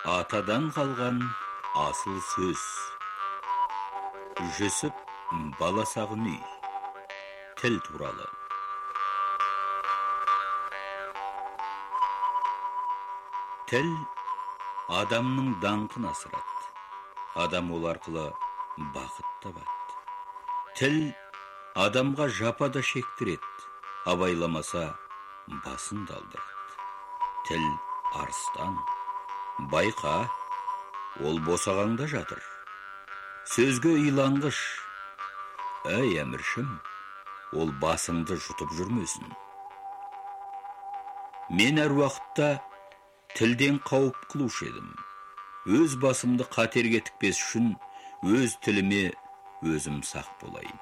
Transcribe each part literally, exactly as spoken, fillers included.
Атадан қалған асыл сөз. Жүсіп баласағын үй. Тіл туралы. Тіл адамның даңқын асырады. Адам ол арқылы бақыт табады. Тіл адамға жапа да шектіреді. Абайламаса басын далдырады. Тіл арыстан. Байқа, ол босағаңда жатыр. Сөзге иланғыш. Әй әміршім, ол басыңды жұтып жүрмесін. Мен әр уақытта тілден қауіп қылушы едім. Өз басымды қатерге тікпес үшін өз тіліме өзім сақ болайын.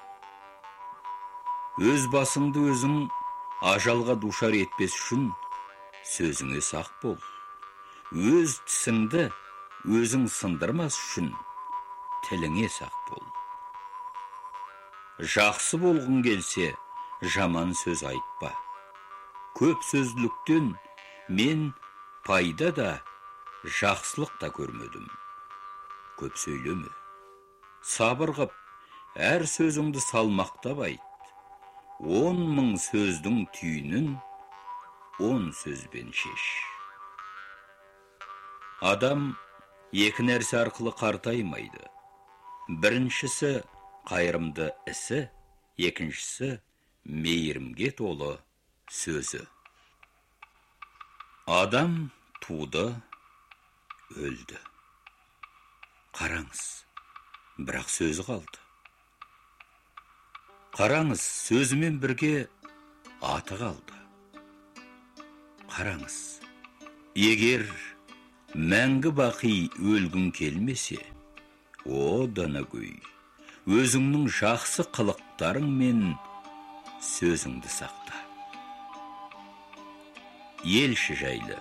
Өз басыңды өзің ажалға душар етпес үшін сөзіңе сақ бол. Өз тісіңді өзің сындырмас үшін тіліңе сақ бол. Жақсы болғың келсе, жаман сөз айтпа. Көп сөзліктен мен пайда да, жақсылық та көрмедім. Көп сөйлеме. Сабыр қып, әр сөзіңді салмақтап айт. Он мың сөздің түйінін он сөзбен шеш. Адам екі нәрсе арқылы қартаймайды. Біріншісі қайырымды ісі, екіншісі мейірімге толы сөзі. Адам туды, өлді. Қараңыз, бірақ сөзі қалды. Қараңыз, сөзімен бірге аты қалды. Қараңыз, егер мәңгі бақи өлгің келмесе, о данагөй, өзіңнің жақсы қылықтарың мен сөзіңді сақта. Елші жайлы.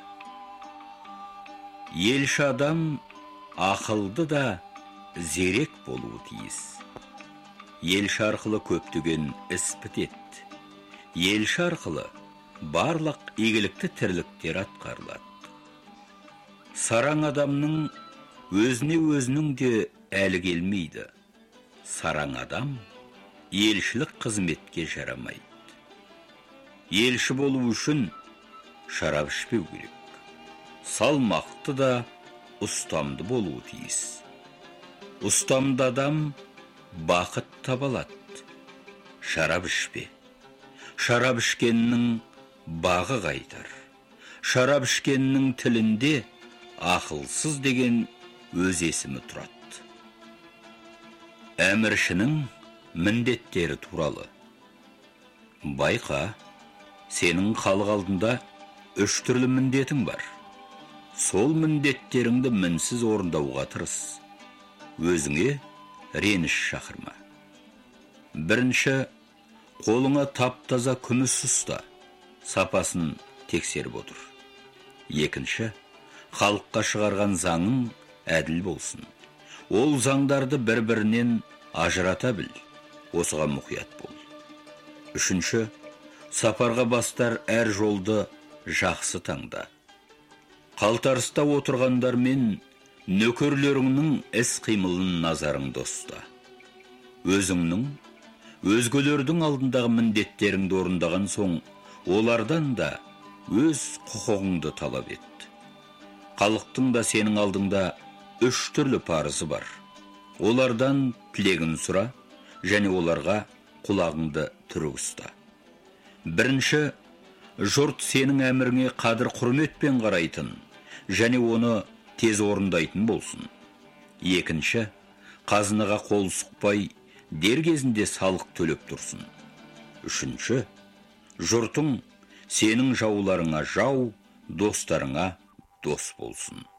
Елші адам ақылды да зерек болуы тиіс. Елші арқылы көптеген іс бітеді. Елші арқылы барлық игілікті тірліктер атқарылады. Сараң адамның өзіне өзінің де әлі келмейді. Сараң адам елшілік қызметке жарамайды. Елші болу үшін шарап ішпеу керек. Салмақты да ұстамды болуы тиіс. Ұстамды адам бақыт табалады. Шарап ішпе. Шарап ішкеннің бағы қайтар. Шарап ішкеннің тілінде ақылсыз деген өз есімі тұрады. Әміршінің міндеттері туралы. Байқа, сенің халық алдында үш түрлі міндетің бар. Сол міндеттеріңді мінсіз орындауға тырыс. Өзіңе реніш шақырма. Бірінші, қолыңа тап-таза күміс ұста, сапасын тексеріп отыр. Екінші, халыққа шығарған заңың әділ болсын. Ол заңдарды бір-бірінен ажырата біл, осыған мұқият бол. Үшінші, сапарға бастар әр жолды жақсы таңда. Қалтарыста отырғандар мен нөкерлеріңнің іс қимылын назарыңды ұста. Өзіңнің, өзгелердің алдындағы міндеттеріңді орындаған соң, олардан да өз құқығыңды талап ет. Халықтың да сенің алдыңда үш түрлі парызы бар. Олардан тілегін сұра, және оларға құлағыңды түрік ұста. Бірінші, жұрт сенің әміріңе қадір құрметпен қарайтын, және оны тез орындайтын болсын. Екінші, қазынаға қол сұқпай, дер кезінде салық төлеп тұрсын. Үшінші, жұртың сенің жауларыңа жау, достарыңа дос болсын.